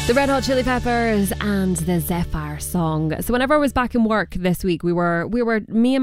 The Red Hot Chili Peppers and the Zephyr song. So whenever I was back in work this week, we were me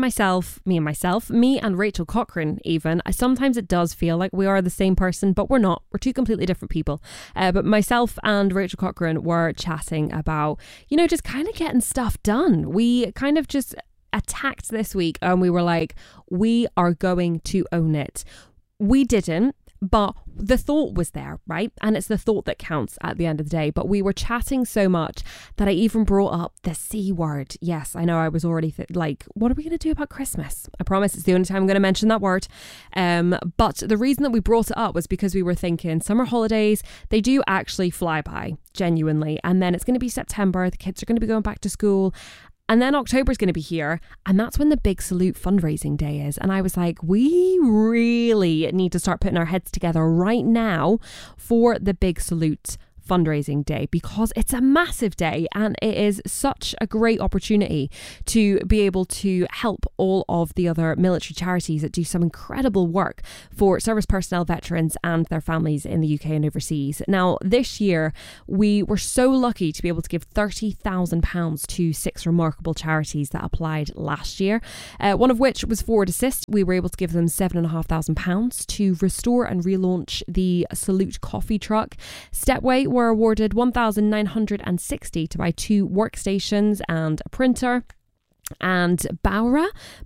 and Rachel Cochrane even. Sometimes it does feel like we are the same person, but we're not. We're two completely different people. But myself and Rachel Cochrane were chatting about, just kind of getting stuff done. We kind of just attacked this week and we were like, we are going to own it. We didn't. But the thought was there, right? And it's the thought that counts at the end of the day. But we were chatting so much that I even brought up the C word. Yes, I know I was already what are we going to do about Christmas? I promise it's the only time I'm going to mention that word. But the reason that we brought it up was because we were thinking summer holidays, they do actually fly by, genuinely. And then it's going to be September. The kids are going to be going back to school. And then October's going to be here, and that's when the Big Salute fundraising day is. And I was like, we really need to start putting our heads together right now for the Big Salute fundraising day, because it's a massive day and it is such a great opportunity to be able to help all of the other military charities that do some incredible work for service personnel, veterans and their families in the UK and overseas. Now, this year we were so lucky to be able to give £30,000 to 6 remarkable charities that applied last year, one of which was Forward Assist. We were able to give them £7,500 to restore and relaunch the Salute coffee truck. Stepway were awarded £1,960 to buy 2 workstations and a printer. And Bowra,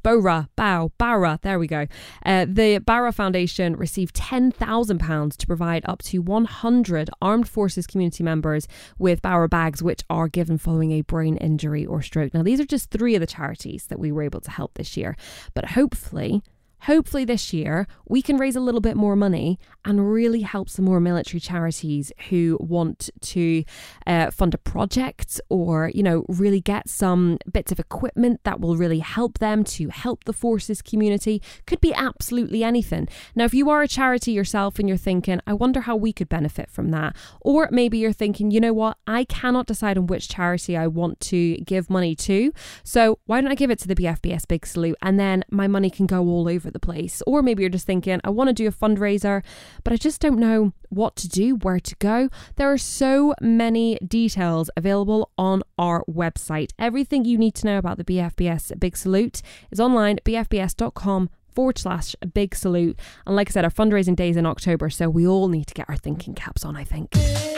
there we go. The Bowra Foundation received £10,000 to provide up to 100 Armed Forces community members with Bowra bags, which are given following a brain injury or stroke. Now, these are just 3 of the charities that we were able to help this year, but hopefully this year we can raise a little bit more money and really help some more military charities who want to fund a project or, really get some bits of equipment that will really help them to help the forces community. Could be absolutely anything. Now, if you are a charity yourself and you're thinking, I wonder how we could benefit from that. Or maybe you're thinking, you know what, I cannot decide on which charity I want to give money to. So why don't I give it to the BFBS Big Salute and then my money can go all over the place. Or maybe you're just thinking, I want to do a fundraiser, but I just don't know what to do, where to go. There are so many details available on our website. Everything you need to know about the BFBS Big Salute is online at bfbs.com/Big Salute. And like I said, our fundraising day is in October, so we all need to get our thinking caps on, I think.